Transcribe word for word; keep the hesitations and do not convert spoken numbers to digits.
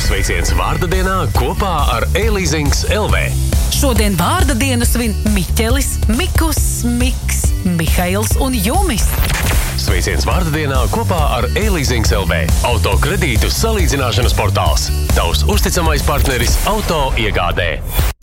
Sveiciens vārda dienā kopā ar e-leasings L V. Šodien vārda dienu svin Miķelis, Mikus, Miks, Mihails un Jumis. Sveiciens vārda dienā kopā ar e-leasings L V. Auto kredītu salīdzināšanas portāls. Tavs uzticamais partneris auto iegādē.